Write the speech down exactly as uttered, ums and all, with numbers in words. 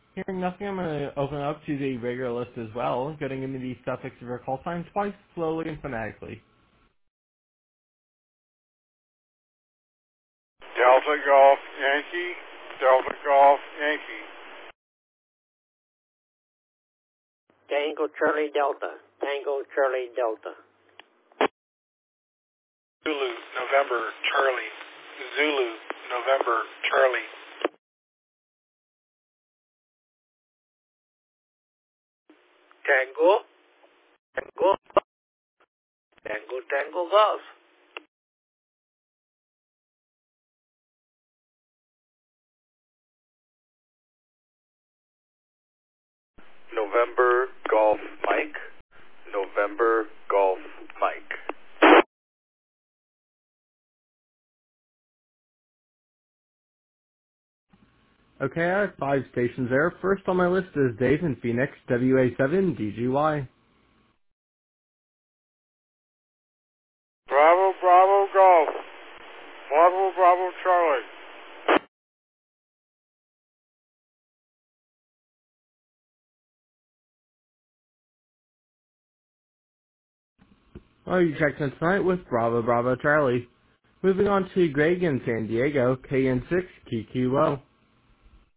Hearing nothing, I'm going to open up to the regular list as well, getting into the suffix of your call sign twice, slowly and phonetically. Delta Golf Yankee, Delta Golf Yankee. Tango Charlie Delta, Tango Charlie Delta. Zulu, November, Charlie. Zulu, November, Charlie. Tango, Tango, Tango, Tango Golf. November, Golf, Mike. November, Golf, Mike. Okay, I have five stations there. First on my list is Dave in Phoenix, W A seven D G Y. Bravo, Bravo, Golf. Bravo, Bravo, Charlie. Oh, you checked in tonight with Bravo Bravo Charlie. Moving on to Greg in San Diego, K N six Q Q O.